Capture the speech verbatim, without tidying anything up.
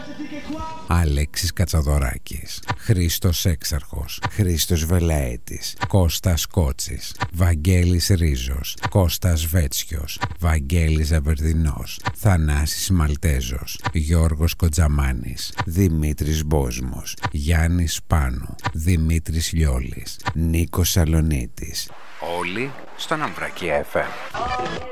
Αλέξης Κατσαδωράκης, Χρήστος Έξαρχος, Χρήστος Βελαέτης, Κώστας Κότσης, Βαγγέλης Ρίζος, Κώστας Βέτσιος, Βαγγέλης Ζαβερδινός, Θανάσης Μαλτέζος, Γιώργος Κοτζαμάνης, Δημήτρης Μπόσμος, Γιάννης Πάνου, Δημήτρης Λιόλης, Νίκος Σαλονίτης. Όλοι στον Αμβρακή εφ εμ.